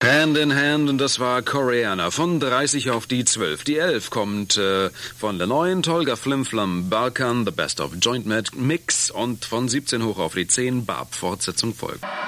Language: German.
Hand in Hand, und das war Koreaner. Von 30 auf die 12. Die 11 kommt von der 9, Tolga Flimflam, Balkan, The Best of Joint Mix, und von 17 hoch auf die 10, Barb, Fortsetzung folgt.